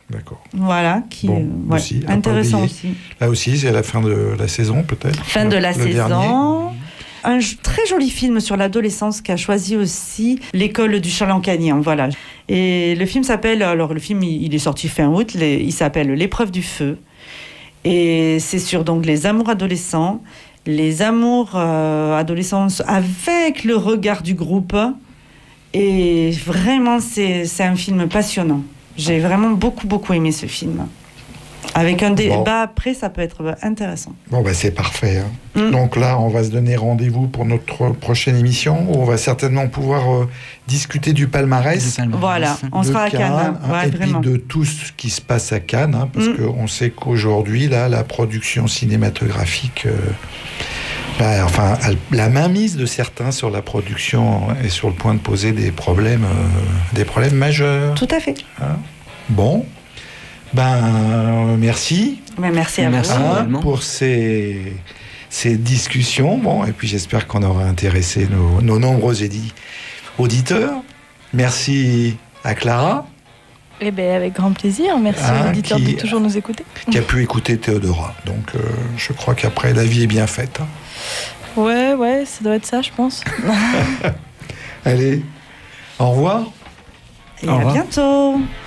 D'accord. Voilà, qui aussi, intéressant aussi. Là aussi, c'est la fin de la saison, peut-être. Fin de la saison. Dernier. Un très joli film sur l'adolescence qu'a choisi aussi l'école du Chaland-Cagnan, voilà. Et le film s'appelle, il est sorti fin août, il s'appelle L'épreuve du feu. Et c'est sur donc les amours adolescents, les amours adolescents avec le regard du groupe. Et vraiment, c'est un film passionnant. J'ai vraiment beaucoup aimé ce film. Avec un débat après, ça peut être intéressant. Bon, c'est parfait. Donc là, on va se donner rendez-vous pour notre prochaine émission où on va certainement pouvoir discuter du palmarès. Voilà, on sera à Cannes. Et puis de tout ce qui se passe à Cannes, parce qu'on sait qu'aujourd'hui, là, la production cinématographique... la mainmise de certains sur la production est sur le point de poser des problèmes majeurs. Tout à fait. Bon. Merci. Merci à vous. Pour ces discussions. Bon, et puis j'espère qu'on aura intéressé nos nombreux auditeurs. Merci à Clara. Eh bien, avec grand plaisir. Merci aux auditeurs de toujours nous écouter. Qui a pu écouter Théodora. Donc, je crois qu'après, la vie est bien faite. Ouais, ça doit être ça, je pense. Allez, au revoir. Et à bientôt.